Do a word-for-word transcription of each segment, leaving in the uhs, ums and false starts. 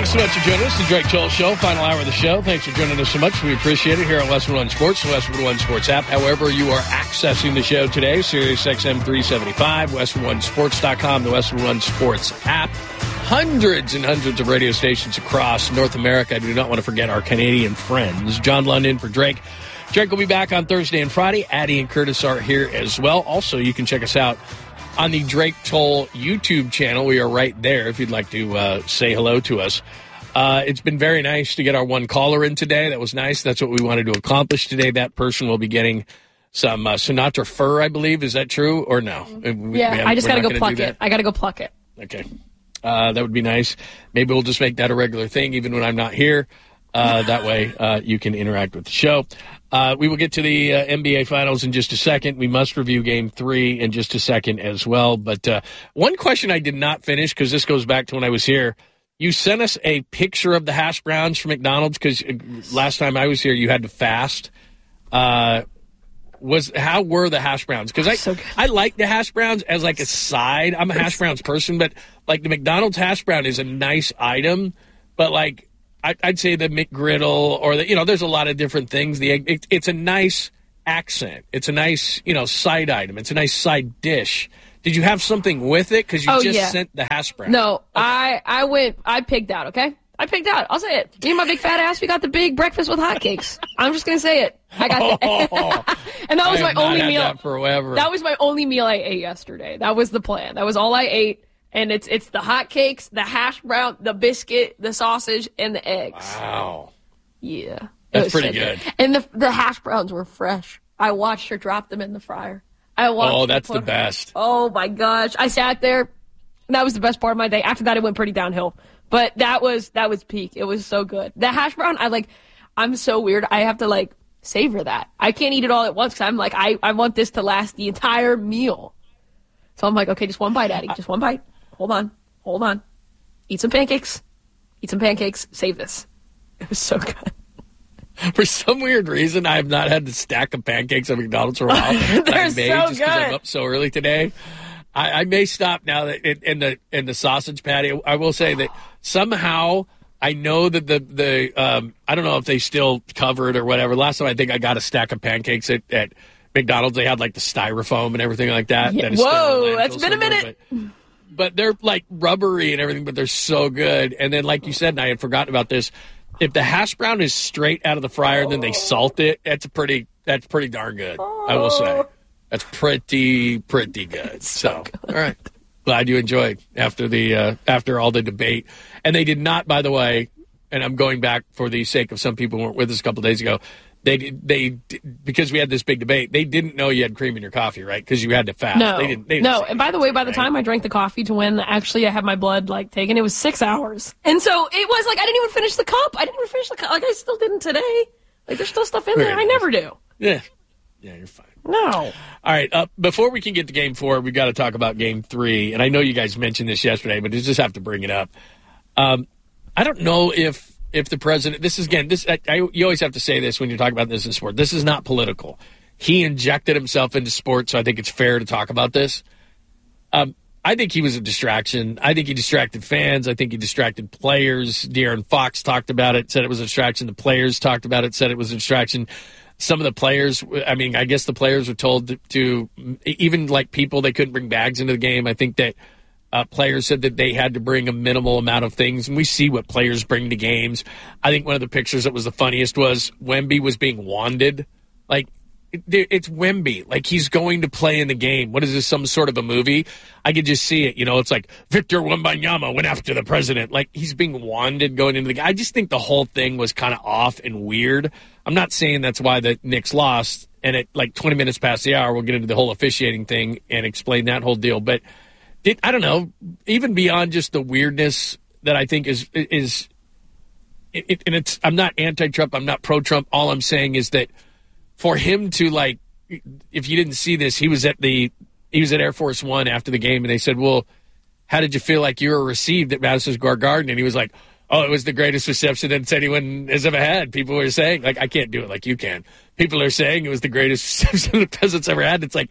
Thanks so much for joining us. The Drake Joel Show, final hour of the show. Thanks for joining us so much. We appreciate it here on Westwood One Sports, the Westwood One Sports app. However you are accessing the show today, Sirius X M three seventy-five, Westwood One Sports dot com, the Westwood One Sports app. Hundreds and hundreds of radio stations across North America. I do not want to forget our Canadian friends. John London for Drake. Drake will be back on Thursday and Friday. Addie and Curtis are here as well. Also, you can check us out on the Drake Toll YouTube channel. We are right there if you'd like to uh, say hello to us. Uh, it's been very nice to get our one caller in today. That was nice. That's what we wanted to accomplish today. That person will be getting some uh, Sinatra fur, I believe. Is that true or no? We, yeah, we I just got to go pluck it. it. I got to go pluck it. Okay. Uh, that would be nice. Maybe we'll just make that a regular thing even when I'm not here. Uh, that way uh, you can interact with the show. Uh, we will get to the uh, N B A Finals in just a second. We must review Game three in just a second as well. But uh, one question I did not finish, because this goes back to when I was here. You sent us a picture of the hash browns from McDonald's, because last time I was here you had to fast. Uh, was How were the hash browns? Because I, so I like the hash browns as like a side. I'm a hash browns person, but like the McDonald's hash brown is a nice item. But like, I'd say the McGriddle or the, you know, there's a lot of different things. The it, it's a nice accent. It's a nice, you know, side item. It's a nice side dish. Did you have something with it? Because you oh, just yeah. sent the hash brown. No, okay. I I went, I picked out, okay? I picked out. I'll say it. Me and my big fat ass, we got the big breakfast with hotcakes. I'm just going to say it. I got that. Oh, and that was I my only had meal. That forever. That was my only meal I ate yesterday. That was the plan. That was all I ate. And it's it's the hotcakes, the hash brown, the biscuit, the sausage, and the eggs. Wow. Yeah. That's pretty so good. good. And the the hash browns were fresh. I watched her drop them in the fryer. I watched Oh, that's her the put- best. Oh, my gosh. I sat there. And that was the best part of my day. After that, it went pretty downhill. But that was that was peak. It was so good. The hash brown, I like, I'm so weird. I have to, like, savor that. I can't eat it all at once because I'm like, I, I want this to last the entire meal. So I'm like, okay, just one bite, Addie. Just one bite. Hold on. Hold on. Eat some pancakes. Eat some pancakes. Save this. It was so good. For some weird reason, I have not had the stack of pancakes at McDonald's for a while. They're I made so just because I'm good. up so early today. I, I may stop now that in, in the in the sausage patty. I will say that somehow I know that the the um, I don't know if they still cover it or whatever. Last time I think I got a stack of pancakes at, at McDonald's. They had like the styrofoam and everything like that. Yeah. that is still Whoa, in the that's landfill been a somewhere, minute. But, but they're like rubbery and everything, but they're so good. And then, like you said, and I had forgotten about this. If the hash brown is straight out of the fryer and then they salt it, that's a pretty that's pretty darn good. I will say. That's pretty, pretty good. So, all right. Glad you enjoyed after the uh, after all the debate. And they did not, by the way, and I'm going back for the sake of some people who weren't with us a couple days ago, they they because we had this big debate, they didn't know you had cream in your coffee, right? Because you had to fast. No. They didn't, they didn't no. say And by the way, by the right? time I drank the coffee to when actually I had my blood like taken, it was six hours. And so it was like I didn't even finish the cup. I didn't even finish the cup. Like I still didn't today. Like there's still stuff in Very there. I nice. never do. Yeah. Yeah, you're fine. No. All right. Uh, before we can get to game four, we've got to talk about game three. And I know you guys mentioned this yesterday, but you just have to bring it up. Um, I don't know if if the president, this is, again, this I, I, you always have to say this when you're talking about this in sport. This is not political. He injected himself into sports, so I think it's fair to talk about this. Um, I think he was a distraction. I think he distracted fans. I think he distracted players. De'Aaron Fox talked about it, said it was a distraction. The players talked about it, said it was a distraction. Some of the players, I mean, I guess the players were told to, to even like people, they couldn't bring bags into the game. I think that uh, players said that they had to bring a minimal amount of things, and we see what players bring to games. I think one of the pictures that was the funniest was Wemby was being wanded. Like, it, it's Wemby. Like, he's going to play in the game. What is this, some sort of a movie? I could just see it. You know, it's like Victor Wembanyama went after the president. Like, he's being wanded going into the game. I just think the whole thing was kind of off and weird. I'm not saying that's why the Knicks lost, and at like twenty minutes past the hour, we'll get into the whole officiating thing and explain that whole deal. But it, I don't know, even beyond just the weirdness that I think is is, it, and it's I'm not anti-Trump, I'm not pro-Trump. All I'm saying is that for him to, like, if you didn't see this, he was at the he was at Air Force One after the game, and they said, "Well, how did you feel like you were received at Madison Square Garden?" And he was like, "Oh, it was the greatest reception that anyone has ever had." People were saying, like, I can't do it like you can. People are saying it was the greatest reception the president's ever had. It's like,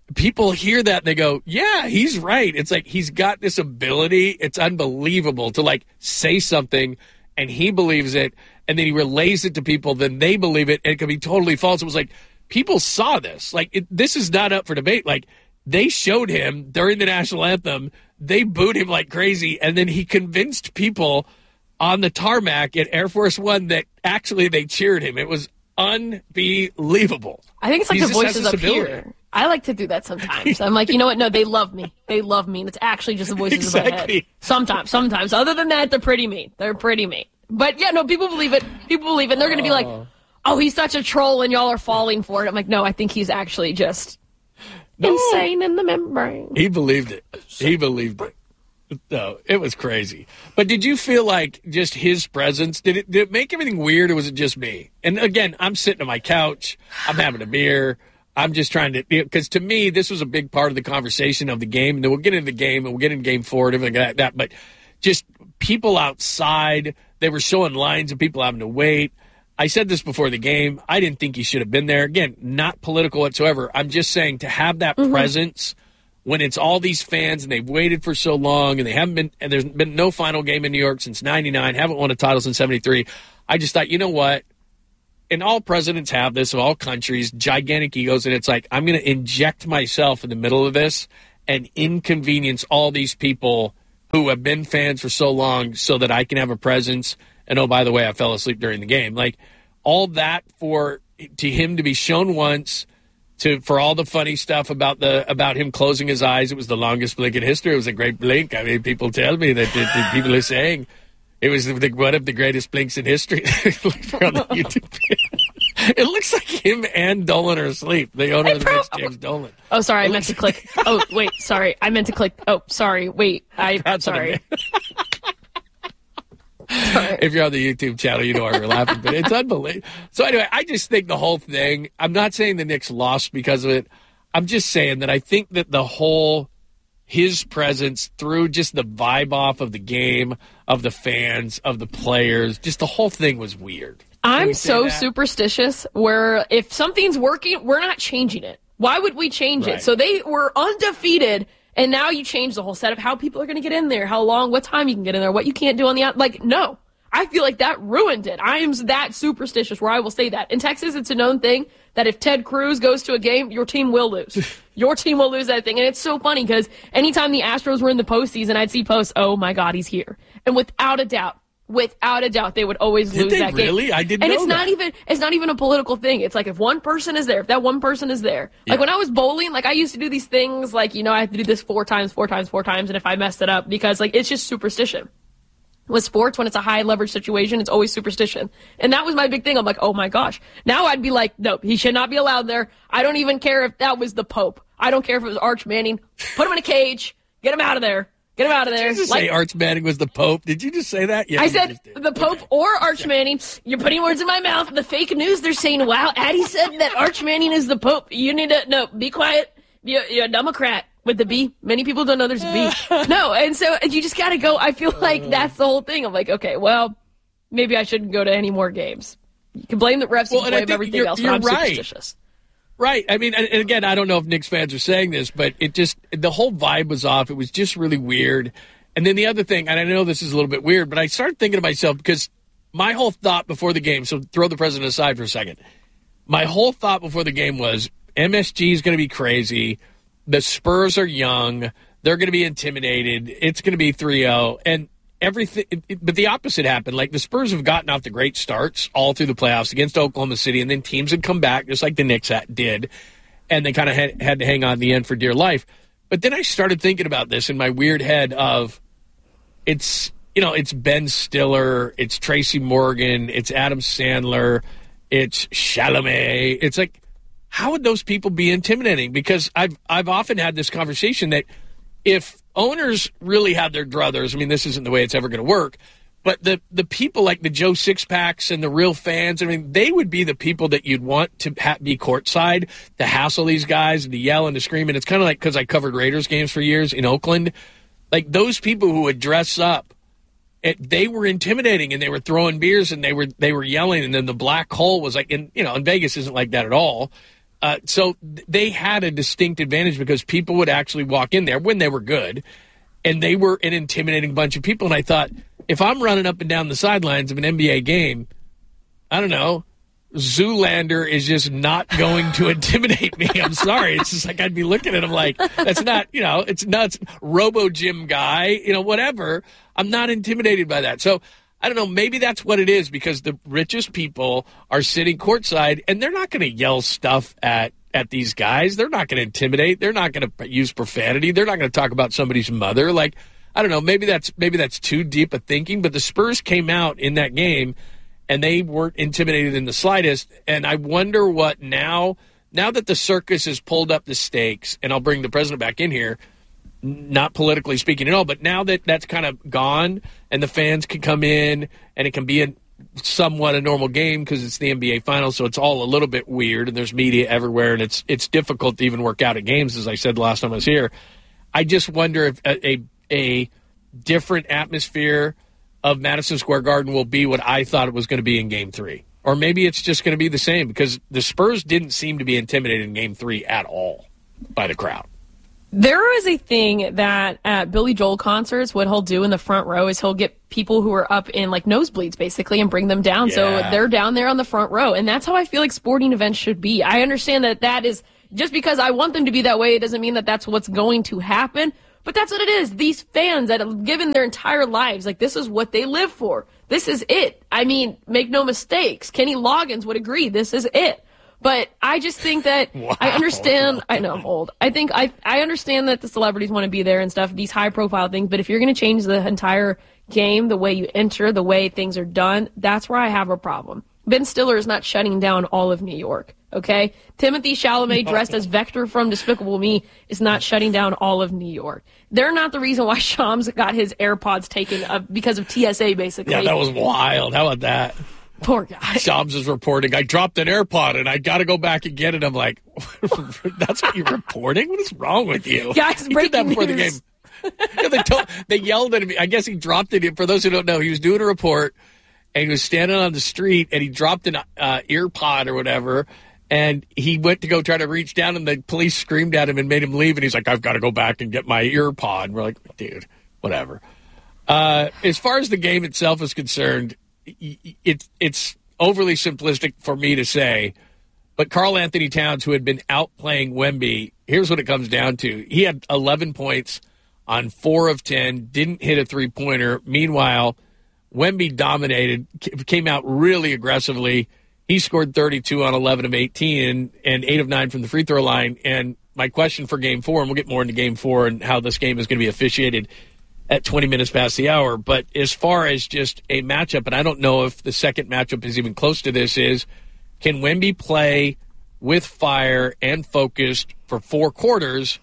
people hear that and they go, yeah, he's right. It's like he's got this ability. It's unbelievable to like say something and he believes it and then he relays it to people. Then they believe it and it can be totally false. It was like people saw this. Like it, this is not up for debate. Like they showed him during the national anthem. They booed him like crazy. And then he convinced people on the tarmac at Air Force One that actually they cheered him. It was unbelievable. I think it's like He the just has voices this up ability. here. I like to do that sometimes. I'm like, you know what? No, they love me. They love me. And it's actually just the voices in my Exactly. head. Sometimes, sometimes. Other than that, they're pretty mean. They're pretty mean. But yeah, no, people believe it. People believe it. And they're going to be like, oh, he's such a troll and y'all are falling for it. I'm like, no, I think he's actually just No. insane in the membrane. He believed it. He believed it. No, it was crazy. But did you feel like just his presence, did it, did it make everything weird or was it just me? And again, I'm sitting on my couch. I'm having a beer. I'm just trying to, because to me, this was a big part of the conversation of the game. And then we'll get into the game and we'll get into game four and everything like that. But just people outside, they were showing lines of people having to wait. I said this before the game. I didn't think he should have been there. Again, not political whatsoever. I'm just saying to have that mm-hmm. presence when it's all these fans and they've waited for so long and they haven't been, and there's been no final game in New York since ninety-nine, haven't won a title since seventy-three. I just thought, you know what? And all presidents have this of all countries, gigantic egos. And it's like, I'm going to inject myself in the middle of this and inconvenience all these people who have been fans for so long so that I can have a presence. And oh, by the way, I fell asleep during the game. Like all that for to him to be shown once, to for all the funny stuff about the about him closing his eyes. It was the longest blink in history. It was a great blink. I mean, people tell me that, that, that people are saying it was the, one of the greatest blinks in history. On the YouTube. It looks like him and Dolan are asleep. The owner of the Knicks, James Dolan. Oh, sorry, I meant to click. Oh, wait, sorry, I meant to click. Oh, sorry, wait, I That's sorry. Sorry. If you're on the YouTube channel, you know why we're laughing, but it's unbelievable. So anyway, I just think the whole thing, I'm not saying the Knicks lost because of it. I'm just saying that I think that the whole, his presence through just the vibe off of the game, of the fans, of the players, just the whole thing was weird. I'm so superstitious where if something's working, we're not changing it. Why would we change Right. it? So they were undefeated. And now you change the whole setup, how people are going to get in there, how long, what time you can get in there, what you can't do on the out. Like, no. I feel like that ruined it. I am that superstitious where I will say that. In Texas, it's a known thing that if Ted Cruz goes to a game, your team will lose. Your team will lose that thing. And it's so funny because anytime the Astros were in the postseason, I'd see posts, oh, my God, he's here. And without a doubt, without a doubt, they would always Did lose they that game. really? I didn't and know it's not that. even it's not even a political thing. It's like if one person is there, if that one person is there. Like Yeah. when I was bowling, like I used to do these things like, you know, I have to do this four times, four times, four times, and if I messed it up, because like it's just superstition. With sports, when it's a high leverage situation, it's always superstition. And that was my big thing. I'm like, oh my gosh. Now I'd be like, no, he should not be allowed there. I don't even care if that was the Pope. I don't care if it was Arch Manning. Put him in a cage. Get him out of there. Get him out of there. Did you just Like- say Arch Manning was the Pope? Did you just say that? Yeah, I you said just did. the Pope Okay. or Arch Manning. You're putting words in my mouth. The fake news, they're saying, wow, Addie said that Arch Manning is the Pope. You need to, no, be quiet. You're, you're a Democrat with the B. Many people don't know there's a B. No, and so you just got to go. I feel like that's the whole thing. I'm like, okay, well, maybe I shouldn't go to any more games. You can blame the refs, you Well, and can I blame think everything you're- else, you're but I'm right. superstitious. Right. I mean, and, and again, I don't know if Knicks fans are saying this, but it just, the whole vibe was off. It was just really weird. And then the other thing, and I know this is a little bit weird, but I started thinking to myself, because my whole thought before the game, so throw the president aside for a second. My whole thought before the game was M S G is going to be crazy. The Spurs are young. They're going to be intimidated. It's going to be three oh. And everything, it, it, but the opposite happened. Like the Spurs have gotten off the great starts all through the playoffs against Oklahoma City, and then teams had come back just like the Knicks had, did, and they kind of had, had to hang on in the end for dear life. But then I started thinking about this in my weird head of it's, you know, it's Ben Stiller, it's Tracy Morgan, it's Adam Sandler, it's Chalamet. It's like, how would those people be intimidating? Because I've I've often had this conversation that if owners really had their druthers, I mean, this isn't the way it's ever going to work, but the, the people like the Joe Sixpacks and the real fans, I mean, they would be the people that you'd want to ha- be courtside, to hassle these guys, and to yell and to scream. And it's kind of like, because I covered Raiders games for years in Oakland, like those people who would dress up, it, they were intimidating, and they were throwing beers, and they were they were yelling, and then the black hole was like, and you know, and Vegas isn't like that at all. Uh, so they had a distinct advantage because people would actually walk in there when they were good, and they were an intimidating bunch of people. And I thought, if I'm running up and down the sidelines of an N B A game, I don't know, Zoolander is just not going to intimidate me. I'm sorry. It's just like I'd be looking at him like, that's not, you know, it's nuts. Robo Gym guy, you know, whatever. I'm not intimidated by that. So I don't know. Maybe that's what it is, because the richest people are sitting courtside and they're not going to yell stuff at, at these guys. They're not going to intimidate. They're not going to use profanity. They're not going to talk about somebody's mother. Like, I don't know. Maybe that's, maybe that's too deep a thinking, but the Spurs came out in that game and they weren't intimidated in the slightest. And I wonder what now, now that the circus has pulled up the stakes, and I'll bring the president back in here, not politically speaking at all, but now that that's kind of gone and the fans can come in and it can be a somewhat a normal game because it's the N B A Finals, so it's all a little bit weird and there's media everywhere and it's it's difficult to even work out at games, as I said the last time I was here. I just wonder if a, a, a different atmosphere of Madison Square Garden will be what I thought it was going to be in Game three. Or maybe it's just going to be the same, because the Spurs didn't seem to be intimidated in Game three at all by the crowd. There is a thing that at Billy Joel concerts, what he'll do in the front row is he'll get people who are up in like nosebleeds basically and bring them down. Yeah. So they're down there on the front row. And that's how I feel like sporting events should be. I understand that that is, just because I want them to be that way, it doesn't mean that that's what's going to happen. But that's what it is. These fans that have given their entire lives, like, this is what they live for. This is it. I mean, make no mistakes. Kenny Loggins would agree. This is it. But I just think that wow. I understand. I know I'm old. I think I, I understand that the celebrities want to be there and stuff, these high profile things. But if you're going to change the entire game, the way you enter, the way things are done, that's where I have a problem. Ben Stiller is not shutting down all of New York. Okay, Timothy Chalamet, dressed as Vector from Despicable Me, is not shutting down all of New York. They're not the reason why Shams got his AirPods taken uh, because of T S A, basically. Yeah, that was wild. How about that? Poor guy. Shams is reporting, I dropped an AirPod and I got to go back and get it. I'm like, that's what you're reporting? What is wrong with you? Guys, he breaking did that before news. the game. Yeah, they, told, they yelled at me. I guess he dropped it. For those who don't know, he was doing a report and he was standing on the street and he dropped an uh, earpod or whatever. And he went to go try to reach down, and the police screamed at him and made him leave. And he's like, I've got to go back and get my ear pod. And we're like, dude, whatever. Uh, as far as the game itself is concerned, it, it's overly simplistic for me to say. But Karl Anthony Towns, who had been outplaying Wemby, here's what it comes down to. He had eleven points on four of ten, didn't hit a three-pointer. Meanwhile, Wemby dominated, came out really aggressively. He scored thirty-two on eleven of eighteen and, and eight of nine from the free throw line. And my question for game four, and we'll get more into game four and how this game is going to be officiated at twenty minutes past the hour. But as far as just a matchup, and I don't know if the second matchup is even close to this, is can Wemby play with fire and focused for four quarters?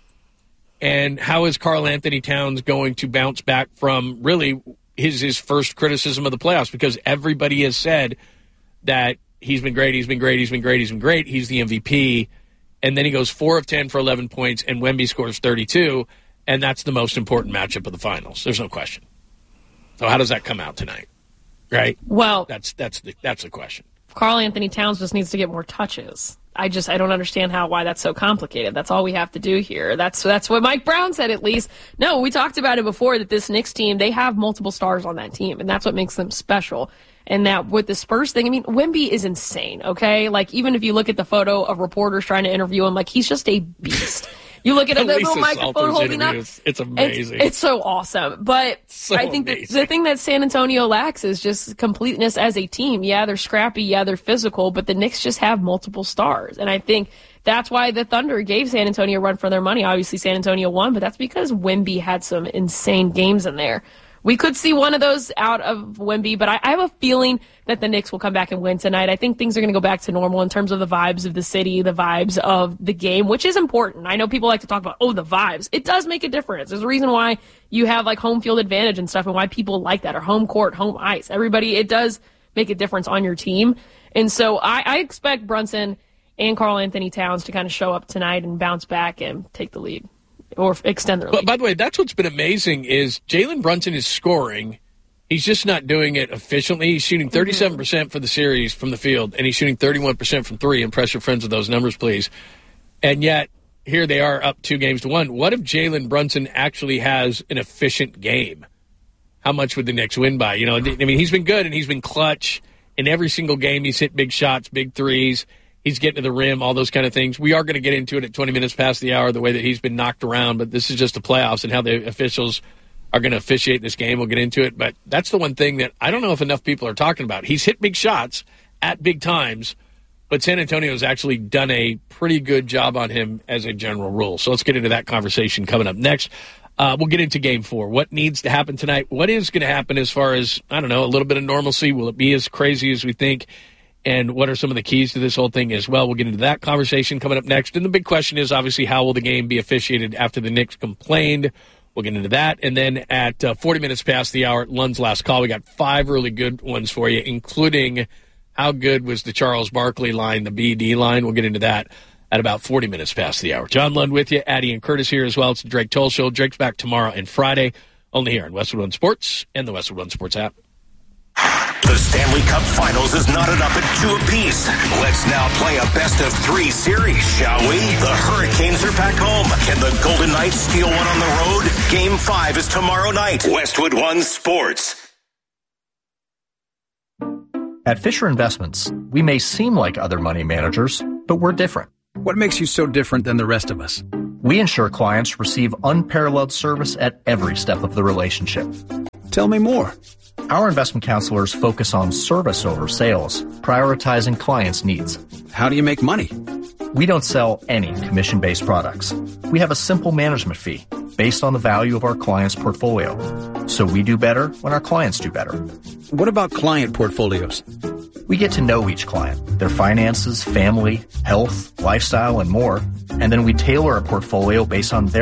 And how is Karl Anthony Towns going to bounce back from really his, his first criticism of the playoffs? Because everybody has said that he's been great, he's been great, he's been great, he's been great. He's the M V P. And then he goes four of ten for eleven points, and Wemby scores thirty-two, and that's the most important matchup of the finals. There's no question. So how does that come out tonight? Right? Well, that's that's the that's the question. Karl Anthony Towns just needs to get more touches. I just I don't understand how why that's so complicated. That's all we have to do here. That's that's what Mike Brown said, at least. No, we talked about it before, that this Knicks team, they have multiple stars on that team, and that's what makes them special. And that with the Spurs thing, I mean, Wemby is insane, okay? Like, even if you look at the photo of reporters trying to interview him, like, he's just a beast. You look at a little microphone holding up. It's amazing. It's, it's so awesome. But so I think that the thing that San Antonio lacks is just completeness as a team. Yeah, they're scrappy. Yeah, they're physical. But the Knicks just have multiple stars. And I think that's why the Thunder gave San Antonio a run for their money. Obviously, San Antonio won, but that's because Wemby had some insane games in there. We could see one of those out of Wemby, but I, I have a feeling that the Knicks will come back and win tonight. I think things are going to go back to normal in terms of the vibes of the city, the vibes of the game, which is important. I know people like to talk about, oh, the vibes. It does make a difference. There's a reason why you have like home field advantage and stuff, and why people like that, or home court, home ice. Everybody, it does make a difference on your team. And so I, I expect Brunson and Karl Anthony Towns to kind of show up tonight and bounce back and take the lead. Or extend their lead. But by the way, that's what's been amazing is Jalen Brunson is scoring. He's just not doing it efficiently. He's shooting thirty-seven percent for the series from the field, and he's shooting thirty-one percent from three. Impress your friends with those numbers, please. And yet, here they are up two games to one. What if Jalen Brunson actually has an efficient game? How much would the Knicks win by? You know, I mean, he's been good, and he's been clutch. In every single game, he's hit big shots, big threes. He's getting to the rim, all those kind of things. We are going to get into it at twenty minutes past the hour, the way that he's been knocked around, but this is just the playoffs and how the officials are going to officiate this game. We'll get into it, but that's the one thing that I don't know if enough people are talking about. He's hit big shots at big times, but San Antonio's actually done a pretty good job on him as a general rule. So let's get into that conversation coming up next. Uh, we'll get into game four. What needs to happen tonight? What is going to happen as far as, I don't know, a little bit of normalcy? Will it be as crazy as we think? And what are some of the keys to this whole thing as well? We'll get into that conversation coming up next. And the big question is, obviously, how will the game be officiated after the Knicks complained? We'll get into that. And then at uh, forty minutes past the hour, Lund's last call, we got five really good ones for you, including how good was the Charles Barkley line, the B D line. We'll get into that at about forty minutes past the hour. John Lund with you, Addie and Curtis here as well. It's the Drake Toll Show. Drake's back tomorrow and Friday, only here on Westwood One Sports and the Westwood One Sports app. The Stanley Cup Finals is knotted up at two apiece. Let's now play a best-of-three series, shall we? The Hurricanes are back home. Can the Golden Knights steal one on the road? Game five is tomorrow night. Westwood One Sports. At Fisher Investments, we may seem like other money managers, but we're different. What makes you so different than the rest of us? We ensure clients receive unparalleled service at every step of the relationship. Tell me more. Our investment counselors focus on service over sales, prioritizing clients' needs. How do you make money? We don't sell any commission-based products. We have a simple management fee based on the value of our client's portfolio. So we do better when our clients do better. What about client portfolios? We get to know each client, their finances, family, health, lifestyle, and more, and then we tailor a portfolio based on their